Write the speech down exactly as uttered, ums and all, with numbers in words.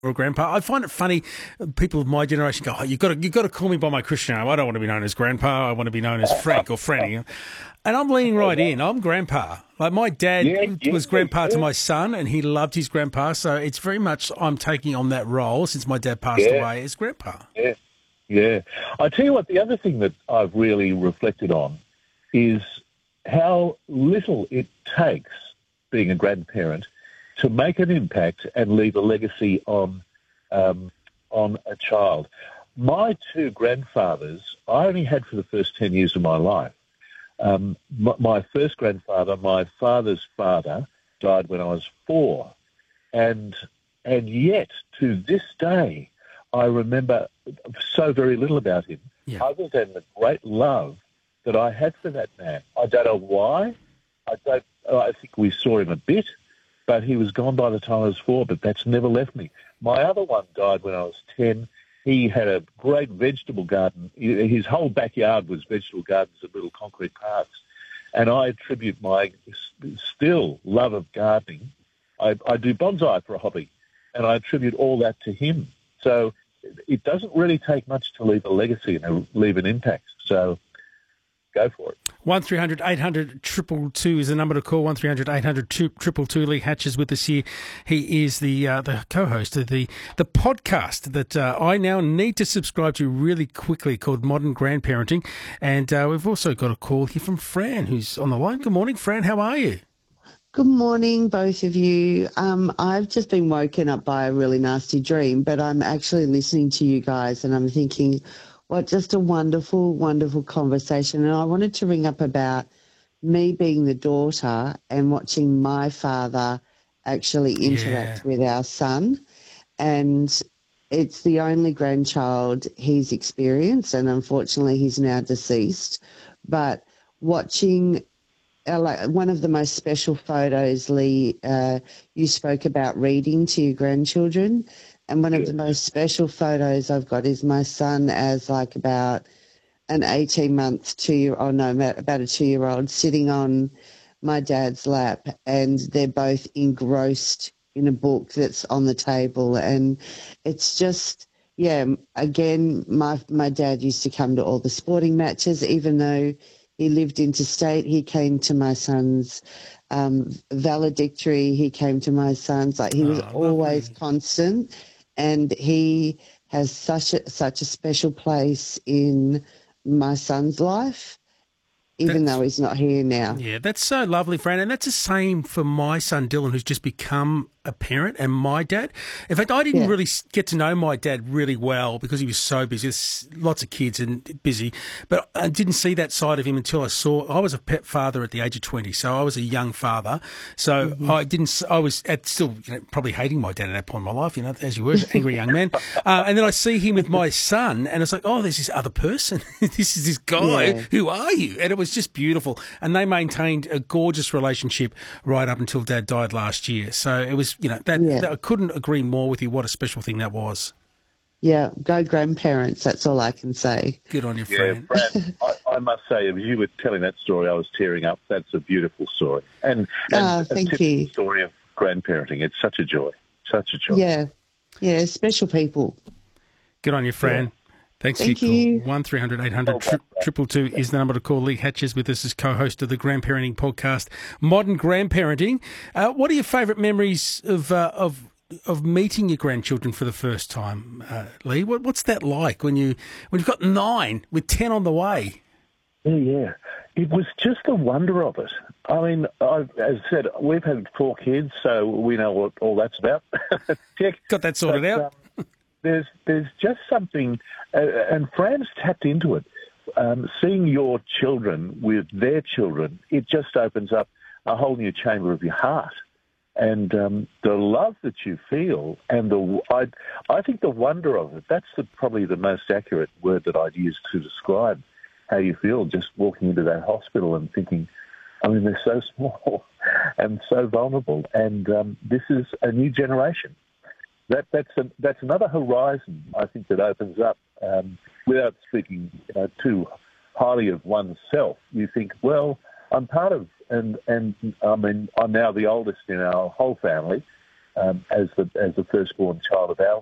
or grandpa. I find it funny. People of my generation go, "Oh, you've got to, you've got to call me by my Christian name. I don't want to be known as grandpa. I want to be known as Frank or Franny." And I'm leaning right in. I'm grandpa. Like my dad Yeah, yeah, was grandpa yeah. to my son, and he loved his grandpa. So it's very much I'm taking on that role since my dad passed Yeah. away as grandpa. Yeah, yeah. I tell you what, the other thing that I've really reflected on is how little it takes, being a grandparent, to make an impact and leave a legacy on um, on a child. My two grandfathers, I only had for the first ten years of my life. Um, my, my first grandfather, my father's father, died when I was four, and and yet to this day, I remember so very little about him, Yeah. other than the great love that I had for that man. I don't know why. I don't. I think we saw him a bit, but he was gone by the time I was four, but that's never left me. My other one died when I was ten. He had a great vegetable garden. His whole backyard was vegetable gardens and little concrete parks. And I attribute my still love of gardening. I, I do bonsai for a hobby, and I attribute all that to him. So it doesn't really take much to leave a legacy and leave an impact. So go for it. one three hundred eight hundred two two two is the number to call. one three hundred eight hundred two two two. Lee Hatch is with us here. He is the uh, the co-host of the, the podcast that uh, I now need to subscribe to really quickly called Modern Grandparenting. And uh, we've also got a call here from Fran, who's on the line. Good morning, Fran. How are you? Good morning, both of you. Um, I've just been woken up by a really nasty dream, but I'm actually listening to you guys and I'm thinking, what just a wonderful, wonderful conversation. And I wanted to ring up about me being the daughter and watching my father actually interact Yeah. with our son. And it's the only grandchild he's experienced, and unfortunately he's now deceased. But watching uh, like one of the most special photos, Lee, uh, you spoke about reading to your grandchildren. And one of the most special photos I've got is my son as like about an eighteen-month, two-year, oh no, about a two-year-old sitting on my dad's lap, and they're both engrossed in a book that's on the table. And it's just, yeah, again, my my dad used to come to all the sporting matches, even though he lived interstate. He came to my son's um, valedictory. He came to my son's, like he was Oh, always lovely. constant. And he has such a, such a special place in my son's life, even That's- though he's not here now. Yeah, that's so lovely, Fran. And that's the same for my son, Dylan, who's just become a parent, and my dad. In fact, I didn't Yeah. really get to know my dad really well because he was so busy. There's lots of kids and busy. But I didn't see that side of him until I saw, I was a pet father at the age of twenty. So I was a young father. So Mm-hmm. I didn't, I was at still you know, probably hating my dad at that point in my life, you know, as you were, angry young man. Uh, and then I see him with my son and it's like, oh, there's this other person. This is this guy. Yeah. Who are you? And it was just beautiful. And they maintained a gorgeous relationship right up until Dad died last year. So it was, you know, that, Yeah. that I couldn't agree more with you. What a special thing that was. Yeah, go grandparents, that's all I can say. Good on you, Yeah, Fran. Fran, I, I must say, if you were telling that story, I was tearing up. That's a beautiful story. And, and Ah, a thank typical you. story of grandparenting. It's such a joy. Such a joy. Yeah, yeah, special people. Good on you, Fran. Thanks Thank for your you. call. one three hundred eight hundred two two is the number to call. Lee Hatch is with us as co-host of the Grandparenting podcast, Modern Grandparenting. Uh, what are your favourite memories of uh, of of meeting your grandchildren for the first time, uh, Lee? What, what's that like when you when you've got nine with ten on the way? Yeah, yeah. It was just the wonder of it. I mean, I've, as I said, we've had four kids, so we know what all that's about. Check. Got that sorted But, out. um, there's there's just something, uh, and Fran's tapped into it. Um, seeing your children with their children, it just opens up a whole new chamber of your heart. And um, the love that you feel, and the I, I think the wonder of it, that's the, probably the most accurate word that I'd use to describe how you feel just walking into that hospital and thinking, I mean, they're so small and so vulnerable, and um, this is a new generation. That, that's, a, that's another horizon, I think, that opens up. Um, without speaking you know, too highly of oneself, you think, well, I'm part of, and, and I mean, I'm now the oldest in our whole family, um, as the as the firstborn child of our